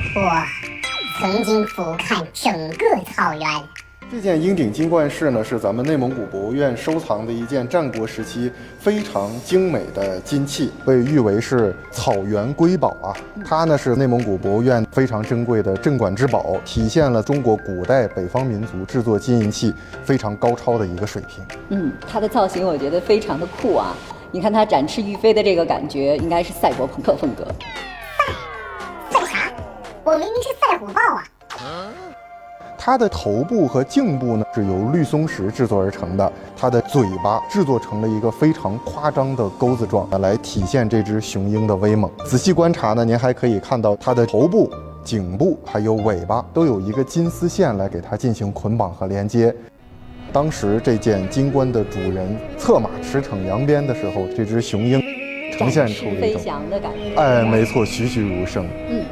我曾经俯瞰整个草原。 这件鹰顶金冠饰呢，是咱们内蒙古博物院收藏的一件战国时期非常精美的金器，被誉为是草原瑰宝啊。它呢是内蒙古博物院非常珍贵的镇馆之宝，体现了中国古代北方民族制作金银器非常高超的一个水平。 它的造型我觉得非常的酷啊！你看它展翅欲飞的这个感觉，应该是赛博朋克风格。 赛啥？我明明是赛虎豹啊！ 它的头部和颈部呢是由绿松石制作而成的，它的嘴巴制作成了一个非常夸张的钩子状，来体现这只雄鹰的威猛。仔细观察呢，您还可以看到它的头部、颈部还有尾巴都有一个金丝线来给它进行捆绑和连接。当时这件金冠的主人策马驰骋扬鞭的时候，这只雄鹰呈现出飞翔的感觉。 哎，没错，栩栩如生。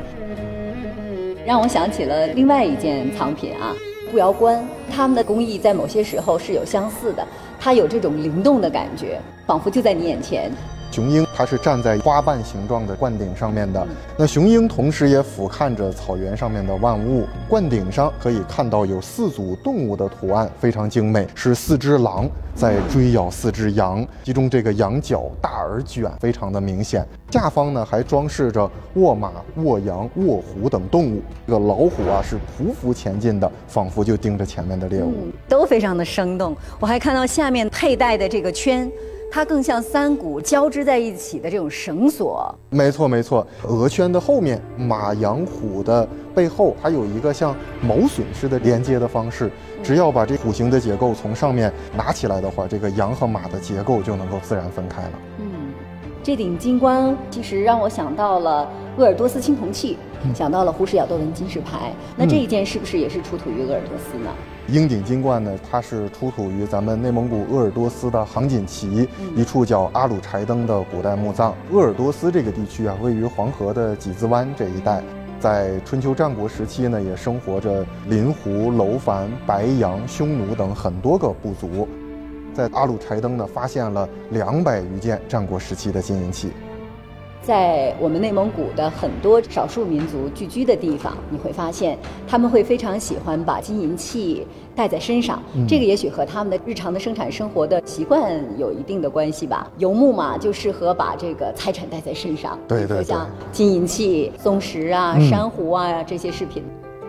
让我想起了另外一件藏品啊，步摇冠，他们的工艺在某些时候是有相似的，它有这种灵动的感觉，仿佛就在你眼前。 雄鹰它是站在花瓣形状的冠顶上面的，那雄鹰同时也俯瞰着草原上面的万物。冠顶上可以看到有4组动物的图案，非常精美，是4只狼在追咬4只羊，其中这个羊角大而卷，非常的明显。下方呢还装饰着卧马、卧羊、卧虎等动物。这个老虎啊是匍匐前进的，仿佛就盯着前面的猎物， 都非常的生动。我还看到下面佩戴的这个圈，它更像3股交织在一起的这种绳索。 没错没错，额圈的后面，马羊虎的背后还有一个像毛笋似的连接的方式。只要把这虎形的结构从上面拿起来的话，这个羊和马的结构就能够自然分开了。 这顶金冠其实让我想到了鄂尔多斯青铜器，想到了胡氏咬斗纹金饰牌。那这一件是不是也是出土于鄂尔多斯呢？ 鹰顶金冠呢，它是出土于咱们内蒙古鄂尔多斯的杭锦旗一处叫阿鲁柴登的古代墓葬。鄂尔多斯这个地区啊，位于黄河的几兹湾这一带，在春秋战国时期呢，也生活着林胡、楼烦、白杨、匈奴等很多个部族。在阿鲁柴登呢，发现了200余件战国时期的金银器。 在我们内蒙古的很多少数民族聚居的地方，你会发现他们会非常喜欢把金银器带在身上。这个也许和他们的日常的生产生活的习惯有一定的关系吧。游牧嘛，就适合把这个财产带在身上。 对， 像金银器、松石啊、珊瑚啊这些饰品。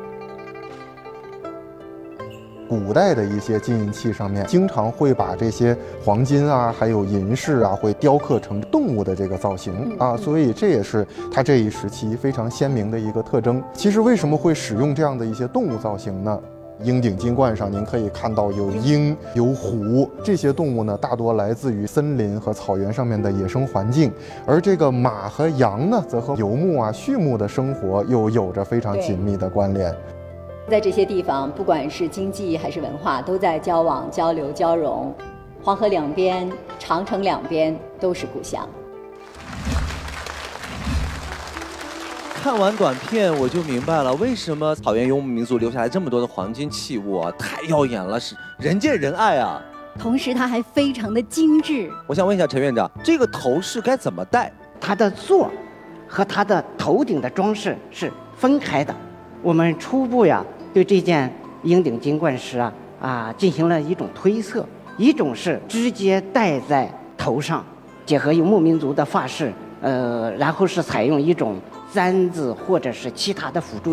古代的一些金银器上面经常会把这些黄金啊，还有银饰啊，会雕刻成动物的这个造型啊，所以这也是它这一时期非常鲜明的一个特征。其实为什么会使用这样的一些动物造型呢？鹰顶金冠上您可以看到有鹰、有虎，这些动物呢大多来自于森林和草原上面的野生环境，而这个马和羊呢，则和游牧啊、畜牧的生活又有着非常紧密的关联。 在这些地方，不管是经济还是文化，都在交往、交流、交融。黄河两边、长城两边都是故乡。 看完短片，我就明白了为什么草原游牧民族留下来这么多的黄金器物啊，太耀眼了，是人见人爱啊。 同时，它还非常的精致。 我想问一下陈院长，这个头饰该怎么戴？ 它的座和它的头顶的装饰是分开的。我们初步对这件鹰顶金冠饰进行了一种推测，一种是直接戴在头上，结合游牧民族的发饰，然后是采用一种簪子或者是其他的辅助